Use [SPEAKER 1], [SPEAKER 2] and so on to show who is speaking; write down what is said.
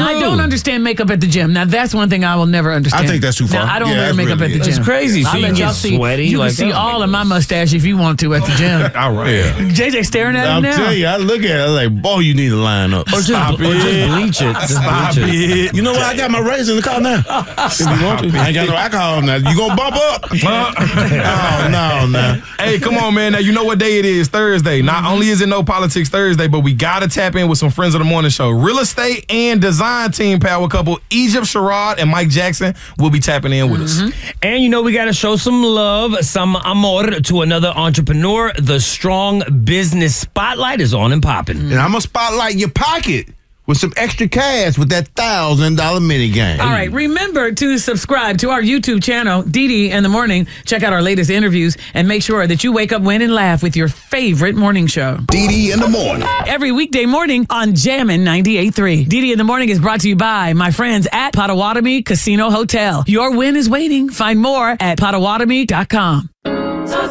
[SPEAKER 1] I don't understand makeup at the gym. Now, that's one thing I will never understand.
[SPEAKER 2] I think that's too far.
[SPEAKER 1] Now, I don't wear makeup at the gym.
[SPEAKER 3] It's crazy. So
[SPEAKER 1] I'll
[SPEAKER 3] you
[SPEAKER 1] let
[SPEAKER 3] get
[SPEAKER 1] y'all see.
[SPEAKER 3] sweaty.
[SPEAKER 1] You can see all of my mustache if you want to at the gym.
[SPEAKER 2] All right. Yeah.
[SPEAKER 1] JJ staring at him
[SPEAKER 2] I'm
[SPEAKER 1] now.
[SPEAKER 2] telling you, I look at it like, boy, you need to line up.
[SPEAKER 3] Or just bleach it. Just
[SPEAKER 2] Stop
[SPEAKER 3] bleach it.
[SPEAKER 2] it. You know what? I got my razor in the car now. If you want to. I ain't got no alcohol now. You gonna bump up? Oh, no.
[SPEAKER 4] Hey, come on, man. Now, you know what day it is. Thursday. Not only is it No Politics Thursday, but we got to tap in with some friends of the morning show. Real estate and design team power couple Egypt Sherrod and Mike Jackson will be tapping in with us.
[SPEAKER 3] And you know we got to show some love, some amor to another entrepreneur. The Strong Business Spotlight is on and popping.
[SPEAKER 2] And I'm gonna spotlight your pocket with some extra cash with that $1,000 mini game.
[SPEAKER 1] All right, remember to subscribe to our YouTube channel, DD in the Morning. Check out our latest interviews and make sure that you wake up, win, and laugh with your favorite morning show.
[SPEAKER 5] DD in the Morning.
[SPEAKER 1] Every weekday morning on Jammin' 98.3. DD in the Morning is brought to you by my friends at Potawatomi Casino Hotel. Your win is waiting. Find more at Potawatomi.com.